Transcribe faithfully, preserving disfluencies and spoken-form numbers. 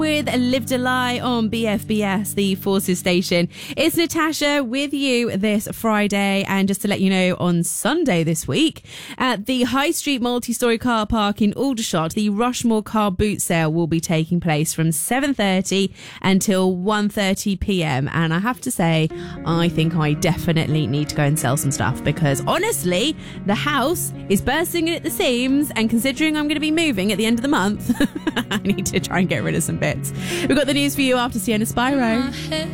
with Lived a Lie on B F B S, the Forces station. It's Natasha with you this Friday, and just to let you know, on Sunday this week at the High Street multi-storey car park in Aldershot, the Rushmore car boot sale will be taking place from seven thirty until one thirty p.m. and I have to say, I think I definitely need to go and sell some stuff, because honestly, the house is bursting at the seams, and considering I'm going to be moving at the end of the month, I need to try and get rid of some bits. We've got the news for you after Sienna Spyro.